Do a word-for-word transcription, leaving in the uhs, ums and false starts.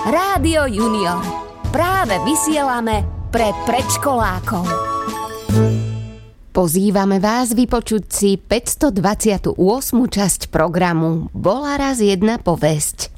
Rádio Junior. Práve vysielame pre predškolákov. Pozývame vás vypočuť si päťstodvadsiatu ôsmu časť programu Bola raz jedna povesť.